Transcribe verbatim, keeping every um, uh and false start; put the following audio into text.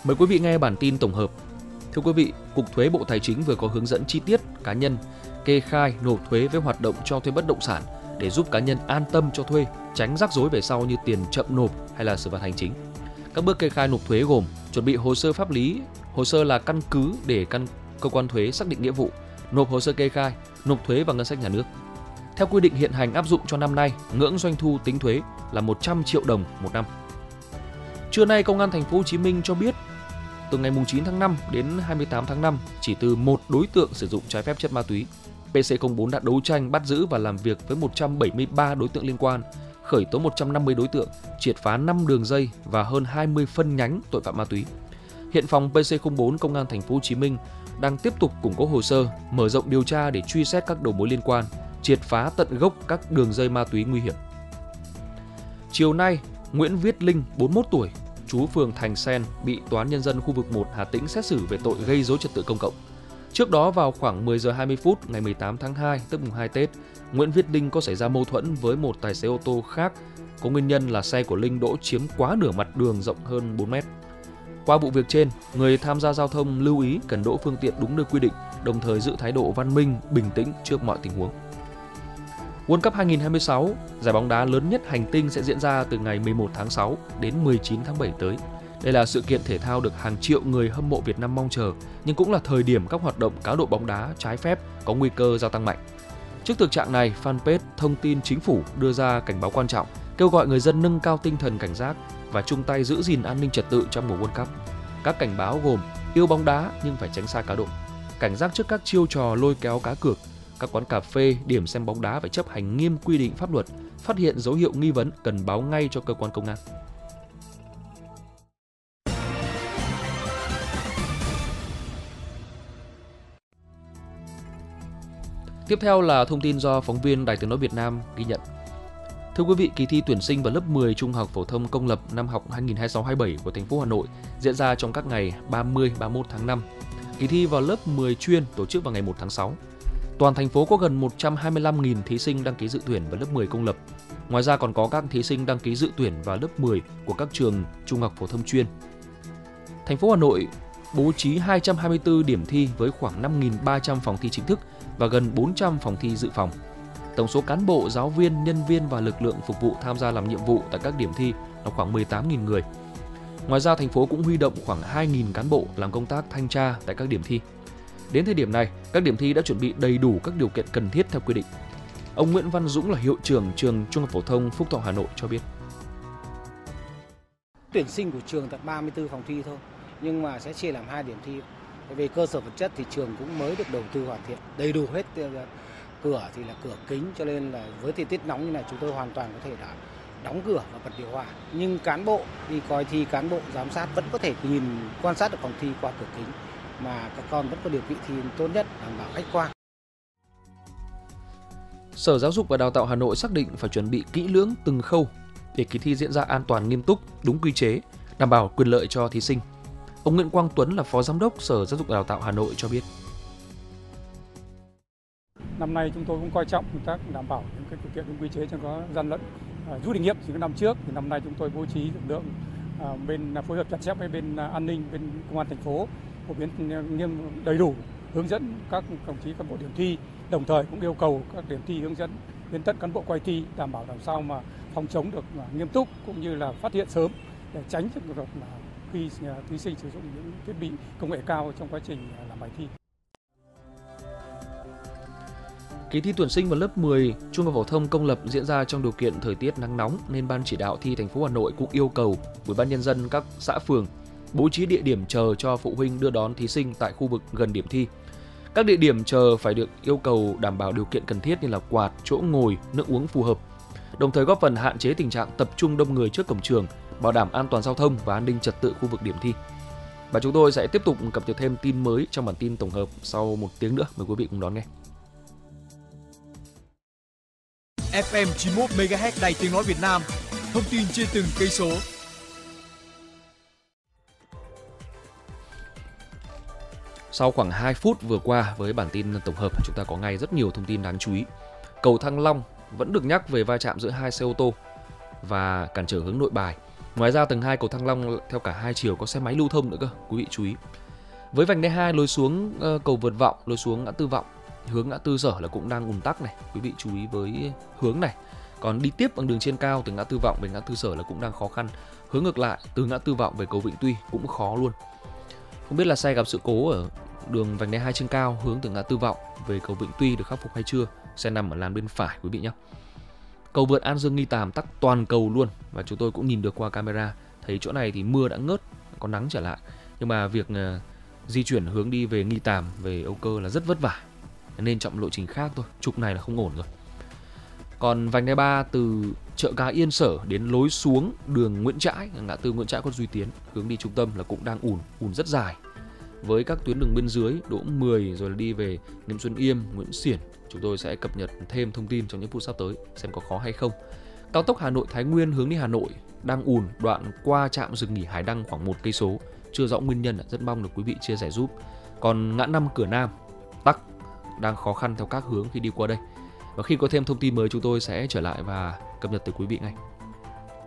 Mời quý vị nghe bản tin tổng hợp. Thưa quý vị, Cục Thuế Bộ Tài chính vừa có hướng dẫn chi tiết cá nhân kê khai nộp thuế với hoạt động cho thuê bất động sản để giúp cá nhân an tâm cho thuê, tránh rắc rối về sau như tiền chậm nộp hay là xử phạt hành chính. Các bước kê khai nộp thuế gồm chuẩn bị hồ sơ pháp lý, hồ sơ là căn cứ để căn cơ quan thuế xác định nghĩa vụ, nộp hồ sơ kê khai, nộp thuế vào ngân sách nhà nước. Theo quy định hiện hành áp dụng cho năm nay, ngưỡng doanh thu tính thuế là một trăm triệu đồng một năm. Trưa nay, Công an Thành phố Hồ Chí Minh cho biết từ ngày chín tháng năm đến hai mươi tám tháng năm, chỉ từ một đối tượng sử dụng trái phép chất ma túy, pê xê không bốn đã đấu tranh bắt giữ và làm việc với một trăm bảy mươi ba đối tượng liên quan, khởi tố một trăm năm mươi đối tượng, triệt phá năm đường dây và hơn hai mươi phân nhánh tội phạm ma túy. Hiện phòng pê xê không bốn Công an Thành phố Hồ Chí Minh đang tiếp tục củng cố hồ sơ, mở rộng điều tra để truy xét các đầu mối liên quan, triệt phá tận gốc các đường dây ma túy nguy hiểm. Chiều nay, Nguyễn Viết Linh, bốn mươi mốt tuổi, trú phường Thành Sen, bị Tòa án Nhân dân khu vực một Hà Tĩnh xét xử về tội gây rối trật tự công cộng. Trước đó vào khoảng mười giờ hai mươi phút ngày mười tám tháng hai, tức mùng hai Tết, Nguyễn Viết Linh có xảy ra mâu thuẫn với một tài xế ô tô khác, có nguyên nhân là xe của Linh đỗ chiếm quá nửa mặt đường rộng hơn bốn mét. Qua vụ việc trên, người tham gia giao thông lưu ý cần đỗ phương tiện đúng nơi quy định, đồng thời giữ thái độ văn minh, bình tĩnh trước mọi tình huống. World Cup hai không hai sáu, giải bóng đá lớn nhất hành tinh sẽ diễn ra từ ngày mười một tháng sáu đến mười chín tháng bảy tới. Đây là sự kiện thể thao được hàng triệu người hâm mộ Việt Nam mong chờ, nhưng cũng là thời điểm các hoạt động cá độ bóng đá trái phép có nguy cơ gia tăng mạnh. Trước thực trạng này, fanpage Thông tin Chính phủ đưa ra cảnh báo quan trọng, kêu gọi người dân nâng cao tinh thần cảnh giác và chung tay giữ gìn an ninh trật tự trong mùa World Cup. Các cảnh báo gồm yêu bóng đá nhưng phải tránh xa cá độ, cảnh giác trước các chiêu trò lôi kéo cá cược, các quán cà phê, điểm xem bóng đá phải chấp hành nghiêm quy định pháp luật, phát hiện dấu hiệu nghi vấn cần báo ngay cho cơ quan công an. Tiếp theo là thông tin do phóng viên Đài Tiếng nói Việt Nam ghi nhận. Thưa quý vị, kỳ thi tuyển sinh vào lớp mười Trung học phổ thông công lập năm học hai nghìn không trăm hai mươi sáu hai mươi bảy của thành phố Hà Nội diễn ra trong các ngày ba mươi đến ba mươi mốt tháng năm. Kỳ thi vào lớp mười chuyên tổ chức vào ngày một tháng sáu. Toàn thành phố có gần một trăm hai mươi lăm nghìn thí sinh đăng ký dự tuyển vào lớp mười công lập. Ngoài ra còn có các thí sinh đăng ký dự tuyển vào lớp mười của các trường trung học phổ thông chuyên. Thành phố Hà Nội bố trí hai trăm hai mươi tư điểm thi với khoảng năm nghìn ba trăm phòng thi chính thức và gần bốn trăm phòng thi dự phòng. Tổng số cán bộ, giáo viên, nhân viên và lực lượng phục vụ tham gia làm nhiệm vụ tại các điểm thi là khoảng mười tám nghìn người. Ngoài ra, thành phố cũng huy động khoảng hai nghìn cán bộ làm công tác thanh tra tại các điểm thi. Đến thời điểm này, các điểm thi đã chuẩn bị đầy đủ các điều kiện cần thiết theo quy định. Ông Nguyễn Văn Dũng là hiệu trưởng trường Trung học phổ thông Phúc Thọ Hà Nội cho biết. Tuyển sinh của trường tận ba mươi tư phòng thi thôi, nhưng mà sẽ chia làm hai điểm thi. Về cơ sở vật chất thì trường cũng mới được đầu tư hoàn thiện, đầy đủ hết. Cửa thì là cửa kính, cho nên là với thời tiết nóng như này chúng tôi hoàn toàn có thể đã đóng cửa và bật điều hòa. Nhưng cán bộ đi coi thi, cán bộ giám sát vẫn có thể nhìn quan sát được phòng thi qua cửa kính, mà các con vẫn có điều kiện thi tốt nhất, đảm bảo khách quan. Sở Giáo dục và Đào tạo Hà Nội xác định phải chuẩn bị kỹ lưỡng từng khâu để kỳ thi diễn ra an toàn, nghiêm túc, đúng quy chế, đảm bảo quyền lợi cho thí sinh. Ông Nguyễn Quang Tuấn là Phó Giám đốc Sở Giáo dục và Đào tạo Hà Nội cho biết. Năm nay chúng tôi cũng coi trọng công tác đảm bảo những cái điều kiện đúng quy chế cho có gian lận à, rút kinh nghiệm từ năm trước. Thì năm nay chúng tôi bố trí lực lượng à, bên phối hợp chặt chẽ với bên an ninh, bên công an thành phố phổ biến nghiêm đầy đủ, hướng dẫn các đồng chí cán bộ điểm thi, đồng thời cũng yêu cầu các điểm thi hướng dẫn đến tận cán bộ quay thi đảm bảo làm sao mà phòng chống được nghiêm túc cũng như là phát hiện sớm để tránh trường hợp là khi thí sinh sử dụng những thiết bị công nghệ cao trong quá trình làm bài thi. Kỳ thi tuyển sinh vào lớp mười Trung học phổ thông công lập diễn ra trong điều kiện thời tiết nắng nóng nên Ban chỉ đạo thi thành phố Hà Nội cũng yêu cầu Ủy ban nhân dân các xã phường bố trí địa điểm chờ cho phụ huynh đưa đón thí sinh tại khu vực gần điểm thi. Các địa điểm chờ phải được yêu cầu đảm bảo điều kiện cần thiết như là quạt, chỗ ngồi, nước uống phù hợp. Đồng thời góp phần hạn chế tình trạng tập trung đông người trước cổng trường, bảo đảm an toàn giao thông và an ninh trật tự khu vực điểm thi. Và chúng tôi sẽ tiếp tục cập nhật thêm tin mới trong bản tin tổng hợp sau một tiếng nữa. Mời quý vị cùng đón nghe. ép em chín mươi mốt mê ga héc Đài Tiếng nói Việt Nam, thông tin trên từng cây số. Sau khoảng hai phút vừa qua với bản tin tổng hợp, chúng ta có ngay rất nhiều thông tin đáng chú ý. Cầu Thăng Long vẫn được nhắc về va chạm giữa hai xe ô tô và cản trở hướng Nội Bài. Ngoài ra tầng hai cầu Thăng Long theo cả hai chiều có xe máy lưu thông nữa cơ, quý vị chú ý. Với vành đai hai lối xuống uh, cầu Vượt Vọng, lối xuống ngã tư Vọng, hướng ngã tư Sở là cũng đang ùn tắc này, quý vị chú ý với hướng này. Còn đi tiếp bằng đường trên cao từ ngã tư Vọng về ngã tư Sở là cũng đang khó khăn. Hướng ngược lại từ ngã tư Vọng về cầu Vĩnh Tuy cũng khó luôn. Không biết là xe gặp sự cố ở đường vành đai hai trên cao hướng từ ngã tư Vọng về cầu Vĩnh Tuy được khắc phục hay chưa? Xe nằm ở làn bên phải quý vị nhé. Cầu vượt An Dương Nghi Tàm tắc toàn cầu luôn, và chúng tôi cũng nhìn được qua camera, thấy chỗ này thì mưa đã ngớt, có nắng trở lại, nhưng mà việc uh, di chuyển hướng đi về Nghi Tàm, về Âu Cơ là rất vất vả, nên chọn lộ trình khác thôi, trục này là không ổn rồi. Còn vành đai ba từ chợ Cá Yên Sở đến lối xuống đường Nguyễn Trãi, ngã tư Nguyễn Trãi Quận Duy Tiến hướng đi trung tâm là cũng đang ùn, ùn rất dài. Với các tuyến đường bên dưới Đỗ mười rồi là đi về Nghiêm Xuân Yêm, Nguyễn Xiển, chúng tôi sẽ cập nhật thêm thông tin trong những phút sắp tới xem có khó hay không. Cao tốc Hà Nội Thái Nguyên hướng đi Hà Nội đang ùn đoạn qua trạm dừng nghỉ Hải Đăng khoảng một cây số, chưa rõ nguyên nhân, rất mong được quý vị chia sẻ giúp. Còn ngã năm Cửa Nam tắc đang khó khăn theo các hướng khi đi qua đây. Và khi có thêm thông tin mới chúng tôi sẽ trở lại và cập nhật tới quý vị ngay.